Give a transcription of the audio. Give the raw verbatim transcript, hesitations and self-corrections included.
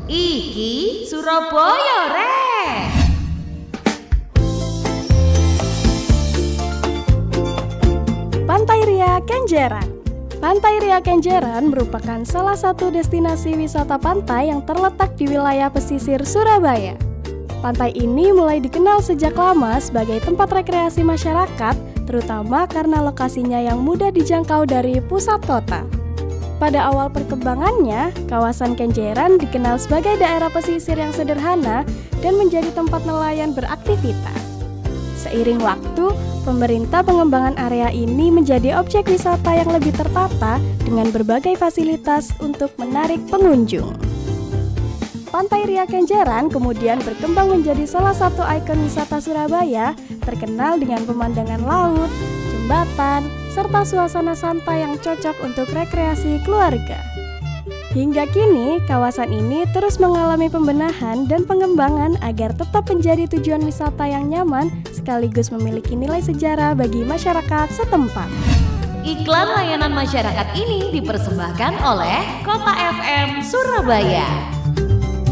Iki Surabaya rek. Pantai Ria Kenjeran. Pantai Ria Kenjeran merupakan salah satu destinasi wisata pantai yang terletak di wilayah pesisir Surabaya. Pantai ini mulai dikenal sejak lama sebagai tempat rekreasi masyarakat, terutama karena lokasinya yang mudah dijangkau dari pusat kota. Pada awal perkembangannya, kawasan Kenjeran dikenal sebagai daerah pesisir yang sederhana dan menjadi tempat nelayan beraktivitas. Seiring waktu, pemerintah pengembangan area ini menjadi objek wisata yang lebih tertata dengan berbagai fasilitas untuk menarik pengunjung. Pantai Ria Kenjeran kemudian berkembang menjadi salah satu ikon wisata Surabaya, terkenal dengan pemandangan laut, jembatan, serta suasana santai yang cocok untuk rekreasi keluarga. Hingga kini, kawasan ini terus mengalami pembenahan dan pengembangan agar tetap menjadi tujuan wisata yang nyaman sekaligus memiliki nilai sejarah bagi masyarakat setempat. Iklan layanan masyarakat ini dipersembahkan oleh Kota F M Surabaya.